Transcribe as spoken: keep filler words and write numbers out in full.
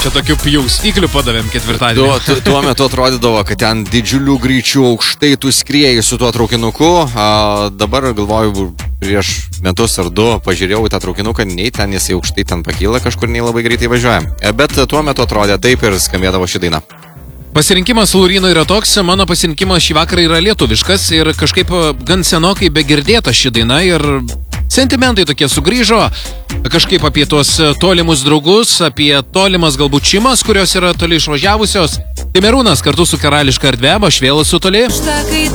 čia tokių pjaustyklių padavėm ketvirtadienį. Tuo, tuo metu atrodydavo, kad ten didžiulių greičių aukštai tu skrieji su tuo traukinuku. A, dabar galvoju, prieš metus ar du pažiūrėjau į tą traukinuką, nei ten jis aukštai ten pakyla, kažkur nei labai greitai važiuoja. Bet tuo metu atrodė taip ir skambėdavo ši daina. Pasirinkimas Lauryno yra toks, mano pasirinkimas šį vakarą yra lietuviškas ir kažkaip gan senokai begirdėta ši daina ir sentimentai tokie sugrįžo, kažkaip apie tuos tolimus draugus, apie tolimas galbūt šeimas, kurios yra toli išvažiavusios. Tai Merūnas kartu su Karališka erdve, Bašvėlas su toli.